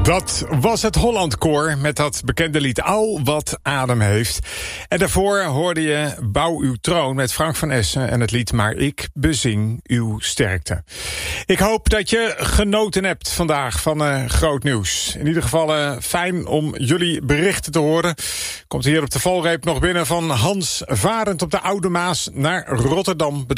Dat was het Hollandkoor met dat bekende lied Al wat adem heeft. En daarvoor hoorde je Bouw uw troon met Frank van Essen en het lied Maar ik bezing uw sterkte. Ik hoop dat je genoten hebt vandaag van groot nieuws. In ieder geval fijn om jullie berichten te horen. Komt hier op de valreep nog binnen van Hans, varend op de Oude Maas naar Rotterdam.